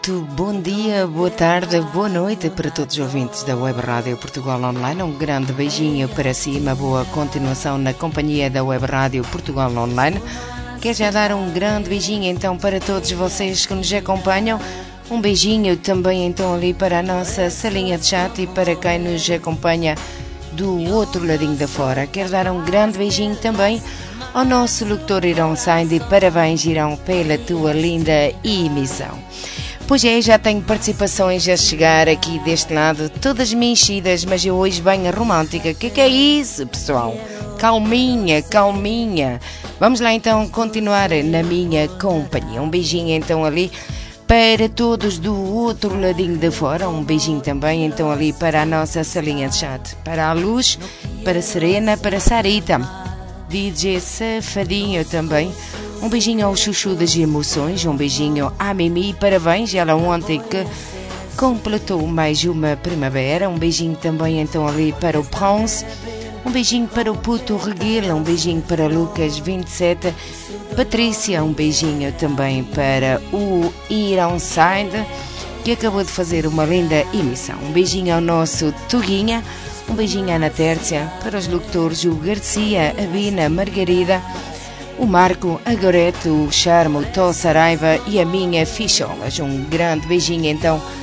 Muito bom dia, boa tarde, boa noite para todos os ouvintes da Web Rádio Portugal Online. Um grande beijinho para si, uma boa continuação na companhia da Web Rádio Portugal Online. Quero já dar um grande beijinho então para todos vocês que nos acompanham. Um beijinho também então ali para a nossa salinha de chat e para quem nos acompanha do outro ladinho da fora. Quero dar um grande beijinho também ao nosso locutor Irão Sainz e parabéns, Irão, pela tua linda emissão. Pois é, já tenho participações a chegar aqui deste lado, todas mexidas, mas eu hoje bem romântica. Que é isso, pessoal? Calminha, calminha. Vamos lá então continuar na minha companhia. Um beijinho então ali para todos do outro ladinho de fora. Um beijinho também então ali para a nossa salinha de chat. Para a Luz, para a Serena, para a Sarita, DJ Safadinho também. Um beijinho ao Chuchu das Emoções, um beijinho à Mimi, parabéns, ela ontem que completou mais uma primavera. Um beijinho também então ali para o Pronce, um beijinho para o Puto Reguila, um beijinho para Lucas 27, Patrícia, um beijinho também para o Irão Sainz, que acabou de fazer uma linda emissão. Um beijinho ao nosso Tuguinha, um beijinho à Ana Tércia, para os locutores o Garcia, a Bina, a Margarida, o Marco, a Gorete, o Charmo, o Tó Saraiva e a minha Ficholas. Um grande beijinho então